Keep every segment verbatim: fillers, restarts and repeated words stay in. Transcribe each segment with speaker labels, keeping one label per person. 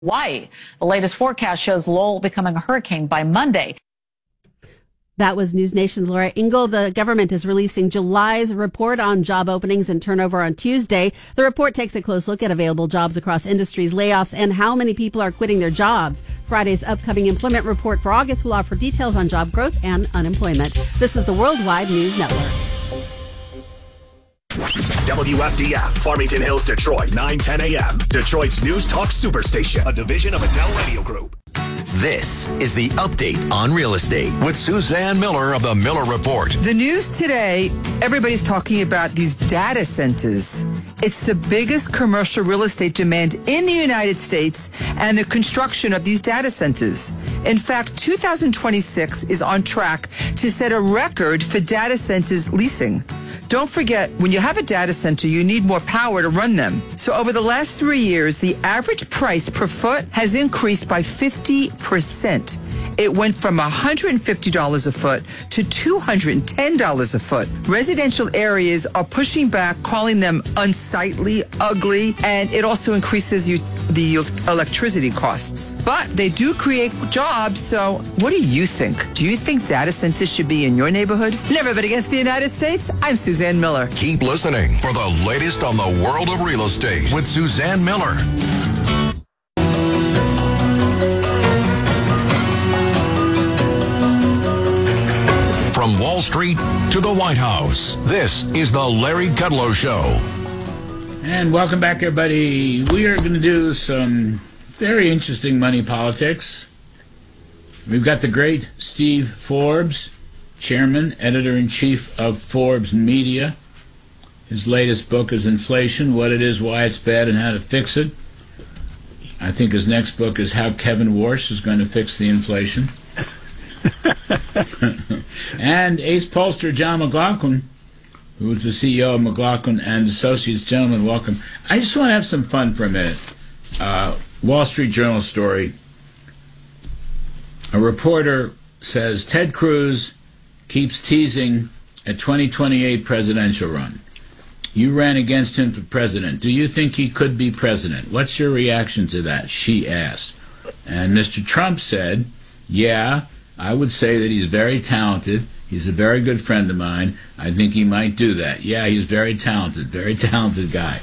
Speaker 1: Hawaii. The latest forecast shows Lowell becoming a hurricane by Monday.
Speaker 2: That was News Nation's Laura Ingle. The government is releasing July's report on job openings and turnover on Tuesday. The report takes a close look at available jobs across industries, layoffs, and how many people are quitting their jobs. Friday's upcoming employment report for August will offer details on job growth and unemployment. This is the Worldwide News Network.
Speaker 3: W F D F, Farmington Hills, Detroit, nine ten a.m. Detroit's News Talk Superstation, a division of Adele Radio Group.
Speaker 4: This is the Update on Real Estate with Suzanne Miller of the Miller Report.
Speaker 5: The news today, everybody's talking about these data centers. It's the biggest commercial real estate demand in the United States and the construction of these data centers. In fact, two thousand twenty-six is on track to set a record for data centers leasing. Don't forget, when you have a data center, you need more power to run them. So over the last three years, the average price per foot has increased by fifty percent. It went from one hundred fifty dollars a foot to two hundred ten dollars a foot. Residential areas are pushing back, calling them unsightly, ugly, and it also increases you, the electricity costs. But they do create jobs, so what do you think? Do you think data centers should be in your neighborhood? Never bet against the United States. I'm Suzanne Miller.
Speaker 4: Keep listening for the latest on the world of real estate with Suzanne Miller. From Wall Street to the White House, this is the Larry Kudlow Show.
Speaker 6: And welcome back, everybody. We are going to do some very interesting money politics. We've got the great Steve Forbes, chairman, editor-in-chief of Forbes Media. His latest book is Inflation, What It Is, Why It's Bad, and How to Fix It. I think his next book is How Kevin Warsh is Going to Fix the Inflation. And ace pollster John McLaughlin, who is the C E O of McLaughlin and Associates. Gentlemen, welcome. I just want to have some fun for a minute. Uh, Wall Street Journal story. A reporter says Ted Cruz keeps teasing a twenty twenty-eight presidential run. You ran against him for president. Do you think he could be president? What's your reaction to that? She asked. And Mister Trump said, yeah, I would say that he's very talented. He's a very good friend of mine. I think he might do that. Yeah, he's very talented, very talented guy.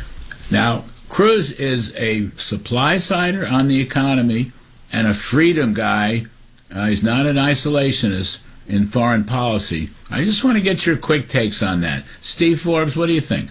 Speaker 6: Now, Cruz is a supply-sider on the economy and a freedom guy. Uh, he's not an isolationist in foreign policy. I just want to get your quick takes on that. Steve Forbes, what do you think?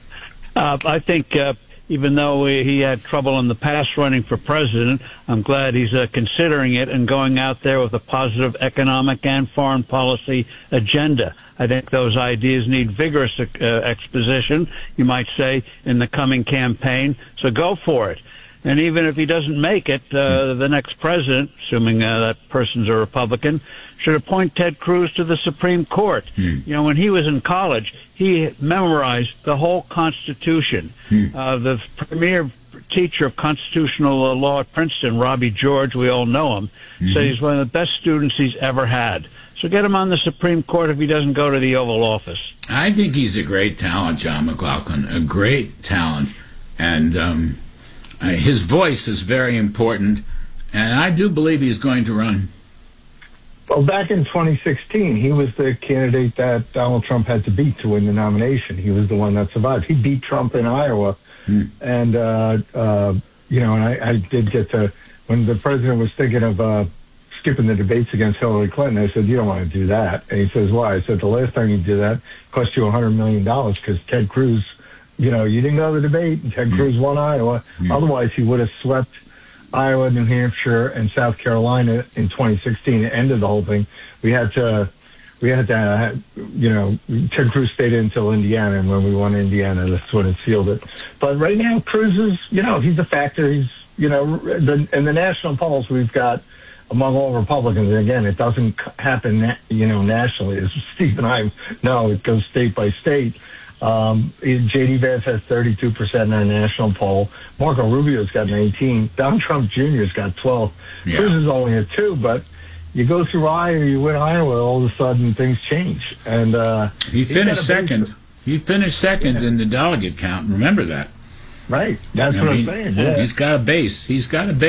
Speaker 7: Uh, I think uh, even though he had trouble in the past running for president, I'm glad he's uh, considering it and going out there with a positive economic and foreign policy agenda. I think those ideas need vigorous uh, exposition, you might say, in the coming campaign. So go for it. And even if he doesn't make it, uh, the next president, assuming uh, that person's a Republican, should appoint Ted Cruz to the Supreme Court. Mm. You know, when he was in college, he memorized the whole Constitution. Mm. Uh, the premier teacher of constitutional law at Princeton, Robbie George, we all know him, mm-hmm. said he's one of the best students he's ever had. So get him on the Supreme Court if he doesn't go to the Oval Office.
Speaker 6: I think he's a great talent, John McLaughlin, a great talent. And um, uh, his voice is very important, and I do believe he's going to run.
Speaker 8: Well, back in twenty sixteen, he was the candidate that Donald Trump had to beat to win the nomination. He was the one that survived. He beat Trump in Iowa. Hmm. And, uh, uh, you know, and I, I did get to, when the president was thinking of uh, skipping the debates against Hillary Clinton, I said, you don't want to do that. And he says, why? I said, the last time you did that cost you one hundred million dollars because Ted Cruz, you know, you didn't go to the debate, and Ted hmm. Cruz won Iowa. Hmm. Otherwise, he would have swept Iowa, New Hampshire, and South Carolina in twenty sixteen. It ended the whole thing. We had to, we had to, uh, you know, Ted Cruz stayed in until Indiana, and when we won Indiana, that's when it sealed it. But right now, Cruz is, you know, he's a factor. He's, you know, the, in the national polls we've got among all Republicans, and again, it doesn't happen, you know, nationally. As Steve and I know, it goes state by state. Um, J D Vance has thirty-two percent in our national poll. Marco Rubio's got nineteen. Donald Trump Junior's got twelve. Yeah. Cruz is only at two, but you go through Iowa, you win Iowa, all of a sudden things change. And uh,
Speaker 6: he finished second. He finished second yeah. in the delegate count. Remember that.
Speaker 8: Right. That's
Speaker 6: I
Speaker 8: what
Speaker 6: mean,
Speaker 8: I'm saying. Yeah.
Speaker 6: He's got a base. He's got a base.